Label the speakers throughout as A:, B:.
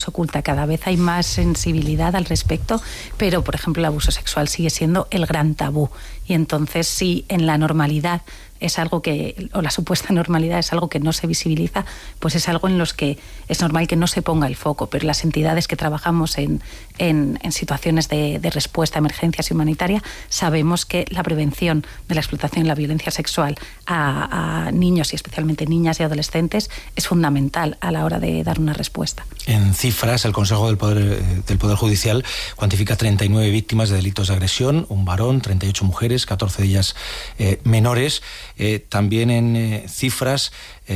A: se oculta, cada vez hay más sensibilidad al respecto, pero por ejemplo el abuso sexual sigue siendo el gran tabú. Y entonces sí, en la normalidad es algo que, o la supuesta normalidad es algo que no se visibiliza, pues es algo en los que es normal que no se ponga el foco, pero las entidades que trabajamos en situaciones de respuesta a emergencias y humanitaria sabemos que la prevención de la explotación y la violencia sexual a niños y especialmente niñas y adolescentes es fundamental a la hora de dar una respuesta.
B: En cifras, el Consejo del Poder Judicial cuantifica 39 víctimas de delitos de agresión, un varón, 38 mujeres, 14 de ellas menores. También en cifras,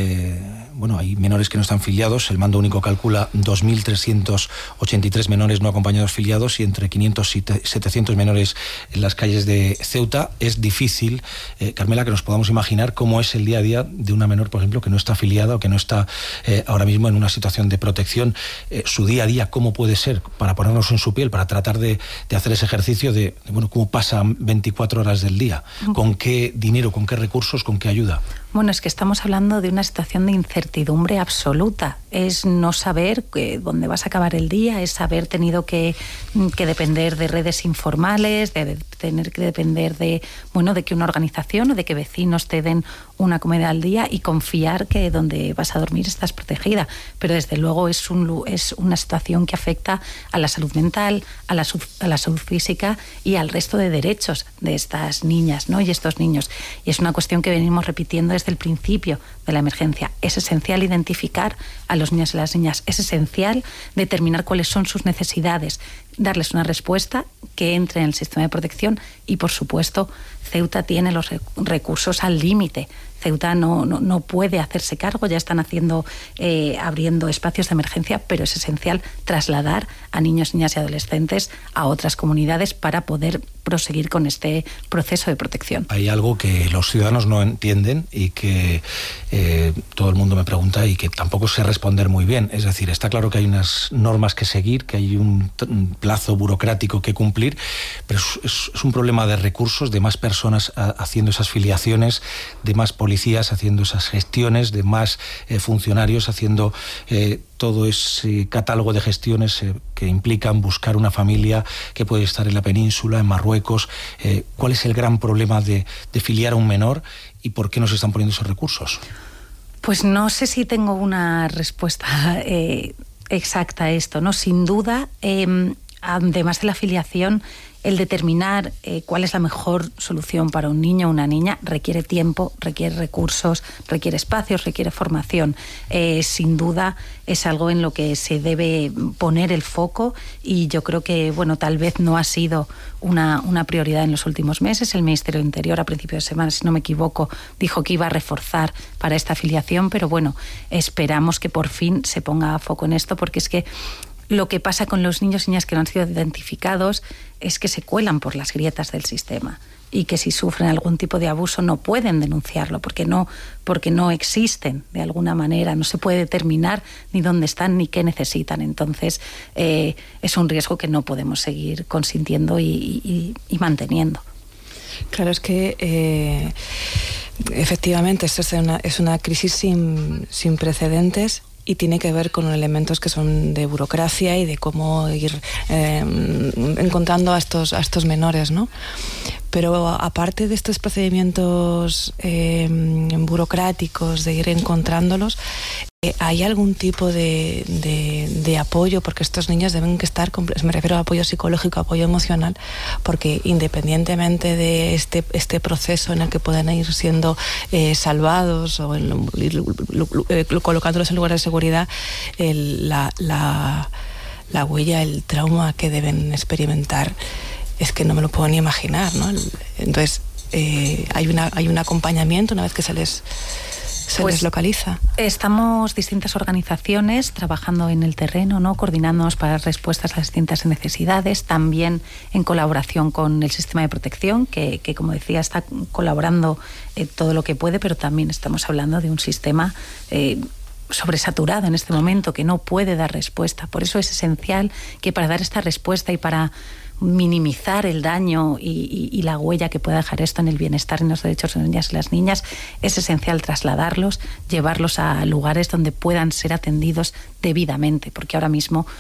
B: hay menores que no están filiados. El Mando Único calcula 2.383 menores no acompañados filiados y entre 500 y 700 menores en las calles de Ceuta. Es difícil, Carmela, que nos podamos imaginar cómo es el día a día de una menor, por ejemplo, que no está afiliada o que no está ahora mismo en una situación de protección. Su día a día, ¿cómo puede ser? Para ponernos en su piel, para tratar de hacer ese ejercicio de cómo pasan 24 horas del día, con qué dinero, con qué recursos, con qué ayuda.
A: Bueno, es que estamos hablando de una situación de incertidumbre absoluta. Es no saber dónde vas a acabar el día, es haber tenido que depender de redes informales, de tener que depender de que una organización o de que vecinos te den una comida al día y confiar que donde vas a dormir estás protegida. Pero desde luego es una situación que afecta a la salud mental, a la salud física y al resto de derechos de estas niñas, ¿no? Y estos niños. Y es una cuestión que venimos repitiendo desde el principio de la emergencia. Es esencial identificar a los niños y las niñas, es esencial determinar cuáles son sus necesidades, darles una respuesta que entre en el sistema de protección y, por supuesto, Ceuta tiene los recursos al límite. Ceuta no puede hacerse cargo, ya están abriendo espacios de emergencia, pero es esencial trasladar a niños, niñas y adolescentes a otras comunidades para poder proseguir con este proceso de protección.
B: Hay algo que los ciudadanos no entienden y que todo el mundo me pregunta y que tampoco sé responder muy bien. Es decir, está claro que hay unas normas que seguir, que hay un plazo burocrático que cumplir, pero es un problema de recursos, de más personas haciendo esas filiaciones, de más policías haciendo esas gestiones, de más funcionarios haciendo todo ese catálogo de gestiones que implican buscar una familia que puede estar en la península, en Marruecos. ¿Cuál es el gran problema de filiar a un menor y por qué no se están poniendo esos recursos?
A: Pues no sé si tengo una respuesta exacta a esto, ¿no? Sin duda, además de la filiación, el determinar cuál es la mejor solución para un niño o una niña requiere tiempo, requiere recursos, requiere espacios, requiere formación. Sin duda es algo en lo que se debe poner el foco y yo creo que, tal vez no ha sido una prioridad en los últimos meses. El Ministerio del Interior a principios de semana, si no me equivoco, dijo que iba a reforzar para esta afiliación, pero esperamos que por fin se ponga foco en esto, porque es que lo que pasa con los niños y niñas que no han sido identificados es que se cuelan por las grietas del sistema y que si sufren algún tipo de abuso no pueden denunciarlo porque no existen de alguna manera, no se puede determinar ni dónde están ni qué necesitan. Entonces es un riesgo que no podemos seguir consintiendo y manteniendo.
C: Claro, es que efectivamente esto es una crisis sin precedentes. Y tiene que ver con elementos que son de burocracia y de cómo ir encontrando a estos menores, ¿no? Pero aparte de estos procedimientos burocráticos de ir encontrándolos, ¿hay algún tipo de apoyo? Porque estos niños deben que estar, me refiero a apoyo psicológico, apoyo emocional, porque independientemente de este proceso en el que puedan ir siendo salvados o colocándolos en lugares de seguridad, la huella, el trauma que deben experimentar, es que no me lo puedo ni imaginar, ¿no? Entonces, hay un acompañamiento una vez que se les localiza.
A: Estamos distintas organizaciones trabajando en el terreno, ¿no? Coordinándonos para respuestas a las distintas necesidades, también en colaboración con el sistema de protección, que como decía, está colaborando todo lo que puede, pero también estamos hablando de un sistema sobresaturado en este momento, que no puede dar respuesta. Por eso es esencial que para dar esta respuesta y para minimizar el daño y la huella que pueda dejar esto en el bienestar y en los derechos de las niñas y las niñas, es esencial trasladarlos, llevarlos a lugares donde puedan ser atendidos debidamente, porque ahora mismo